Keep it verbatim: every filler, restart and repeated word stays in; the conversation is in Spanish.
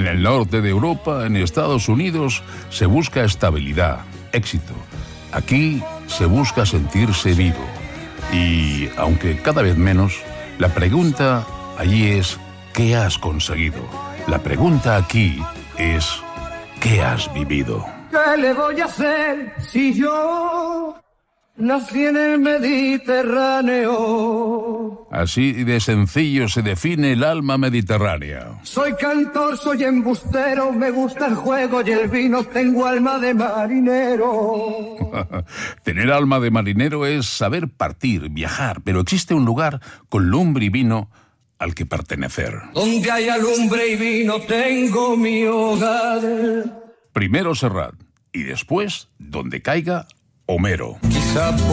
el norte de Europa, en Estados Unidos, se busca estabilidad, éxito. Aquí se busca sentirse vivo. Y, aunque cada vez menos, la pregunta allí es ¿qué has conseguido? La pregunta aquí es ¿qué has vivido? ¿Qué le voy a hacer si yo nací en el Mediterráneo? Así de sencillo se define el alma mediterránea. Soy cantor, soy embustero, me gusta el juego y el vino, tengo alma de marinero. Tener alma de marinero es saber partir, viajar, pero existe un lugar con lumbre y vino al que pertenecer. Donde haya lumbre y vino tengo mi hogar. Primero Serrat y después, donde caiga, Homero. Quizá